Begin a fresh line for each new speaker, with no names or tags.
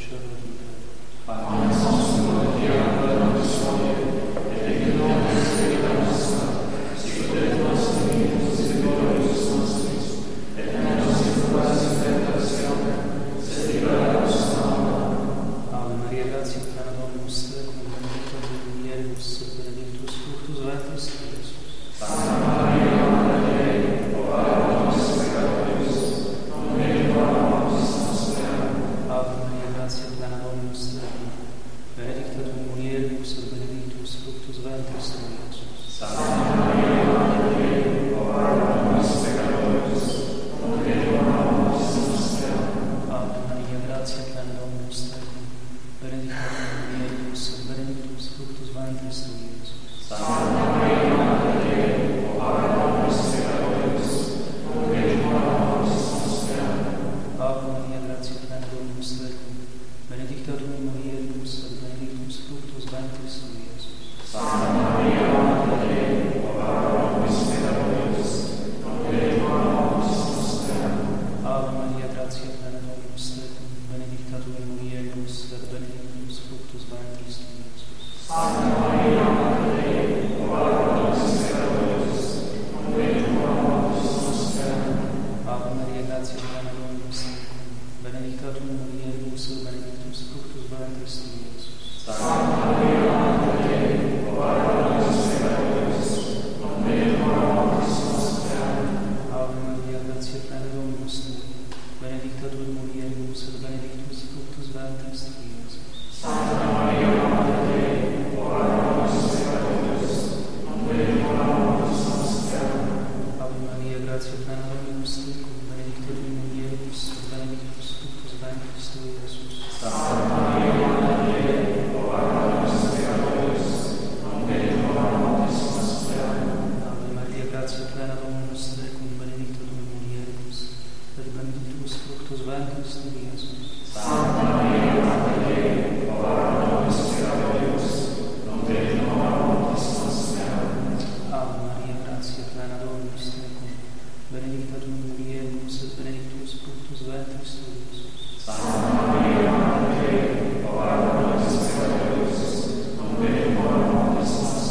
fiore di te. Ave Maria, gratia plena Dominus tecum, benedicta tui mulieribus, et benedictus fructus ventris tui, Iesus.
Santa Maria, Mater Dei, ora pro nobis peccatoribus, nunc et in hora mortis nostre.
Ave Maria, gratia plena Dominus tecum, benedicta tui mulieribus, et benedictus fructus ventris tui, Iesus.
Santa Maria, Mater Dei, ora pro nobis peccatoribus, nunc et in hora mortis nostre.
Ave Maria, gratia plena Dominus tecum, benedicta tui mulieribus, et benedictus fructus ventris tui, Iesus.
Santa Maria, Mater Dei, ora pro nobis peccatoribus, nunc et in hora mortis nostre.
Ave Maria, gratia plena Dominus tecum, benedicta tui mulieribus, et benedictus fructus ventris tui, Iesus.
Santa Maria, Mater Dei, ora pro nobis peccatoribus, nunc et in hora mortis nostre.
Ave Maria, gratia plena Dominus tecum, benedicta tui mulieribus, et benedictus fructus ventris tui, Iesus.
Santa Maria, Mater Dei, ora pro nobis peccatoribus, nunc et in hora mortis nostre.
Ave Maria, gratia plena Dominus tecum, benedicta tui mulieribus, et benedictus fructus ventris tui, Iesus.
Santa Maria, Mater Dei, ora pro nobis peccatoribus, nunc et in hora mortis nostre.
Ave Maria, gratia plena Dominus tecum, benedicta tui mulieribus, et benedictus fructus ventris tui, Iesus.
Santa Maria, Mater Dei, ora pro nobis peccatoribus, nunc et in hora mortis nostre.
Ave Maria, gratia plena Dominus tecum, benedicta tui mulieribus, et benedictus fructus ventris tui, Iesus.
Santa Maria, Mater Dei, ora pro nobis peccatoribus, nunc et in hora mortis nostre.
Ave Maria, gratia plena Dominus tecum, benedicta tui mulieribus, et benedictus fructus ventris tui, Iesus.
Santa Maria, Mater Dei, ora pro nobis peccatoribus, nunc et in hora mortis nostre.
Ave Maria, gratia plena Dominus tecum, benedicta tui mulieribus, et benedictus fructus ventris tui, Iesus.